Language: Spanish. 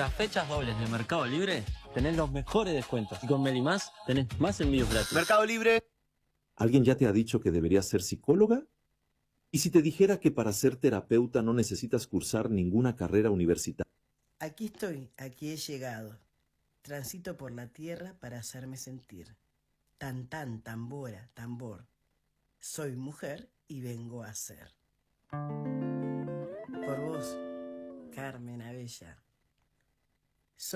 las fechas dobles de Mercado Libre tenés los mejores descuentos. Y con Melimás tenés más envíos gratis. Mercado Libre. ¿Alguien ya te ha dicho que deberías ser psicóloga? ¿Y si te dijera que para ser terapeuta no necesitas cursar ninguna carrera universitaria? Aquí estoy, aquí he llegado. Transito por la tierra para hacerme sentir. Tan, tambora, tambor. Soy mujer y vengo a ser. Por vos, Carmen Abella.